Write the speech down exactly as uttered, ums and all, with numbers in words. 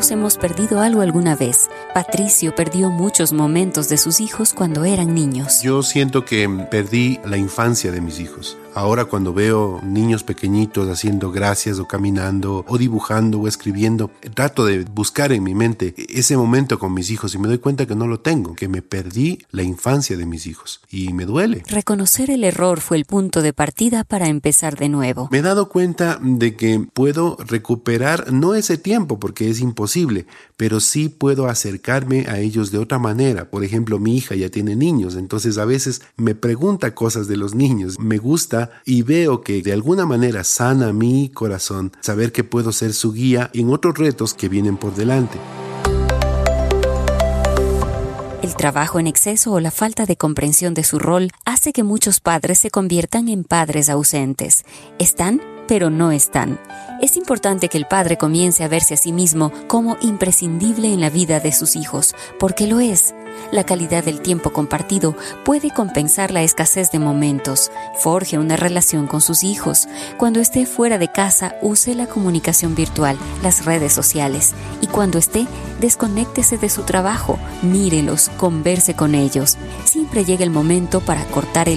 Todos hemos perdido algo alguna vez. Patricio perdió muchos momentos de sus hijos cuando eran niños. Yo siento que perdí la infancia de mis hijos. Ahora cuando veo niños pequeñitos haciendo gracias o caminando o dibujando o escribiendo, trato de buscar en mi mente ese momento con mis hijos y me doy cuenta que no lo tengo, que me perdí la infancia de mis hijos y me duele. Reconocer el error fue el punto de partida para empezar de nuevo. Me he dado cuenta de que puedo recuperar no ese tiempo porque es imposible, pero sí puedo acercarme a ellos de otra manera. Por ejemplo, mi hija ya tiene niños, entonces a veces me pregunta cosas de los niños. Me gusta y veo que de alguna manera sana mi corazón saber que puedo ser su guía en otros retos que vienen por delante. El trabajo en exceso o la falta de comprensión de su rol hace que muchos padres se conviertan en padres ausentes. Están, pero no están. Es importante que el padre comience a verse a sí mismo como imprescindible en la vida de sus hijos, porque lo es. La calidad del tiempo compartido puede compensar la escasez de momentos. Forje una relación con sus hijos. Cuando esté fuera de casa, use la comunicación virtual, las redes sociales. Y cuando esté, desconéctese de su trabajo. Mírelos, converse con ellos. Siempre llega el momento para cortar el